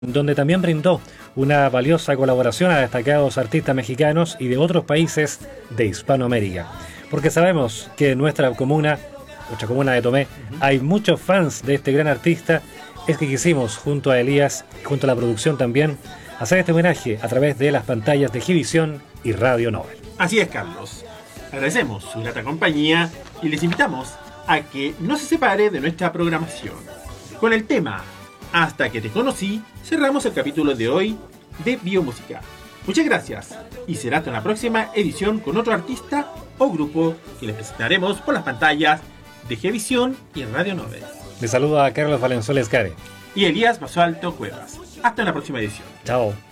donde también brindó una valiosa colaboración a destacados artistas mexicanos y de otros países de Hispanoamérica. Porque sabemos que en nuestra comuna de Tomé, hay muchos fans de este gran artista. Es que quisimos, junto a Elías, junto a la producción también, hacer este homenaje a través de las pantallas de Givisión y Radio Nobel. Así es, Carlos. Agradecemos su grata compañía y les invitamos a que no se separe de nuestra programación. Con el tema Hasta que te conocí, cerramos el capítulo de hoy de Biomúsica. Muchas gracias y será hasta la próxima edición con otro artista o grupo que les presentaremos por las pantallas de Gevisión y Radio Nobel. Les saluda a Carlos Valenzuela Escare Y Elías Basualto Cuevas. Hasta la próxima edición. Chao.